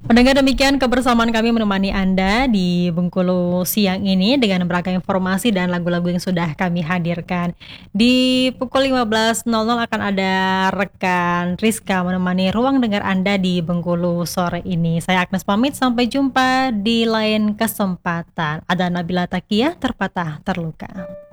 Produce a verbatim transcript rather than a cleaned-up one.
Pendengar, demikian kebersamaan kami menemani Anda di Bengkulu siang ini dengan beragam informasi dan lagu-lagu yang sudah kami hadirkan. Di pukul lima belas nol nol akan ada rekan Rizka menemani ruang dengar Anda di Bengkulu sore ini. Saya Agnes pamit, sampai jumpa di lain kesempatan. Ada Nabila Takiyah, Terpatah Terluka.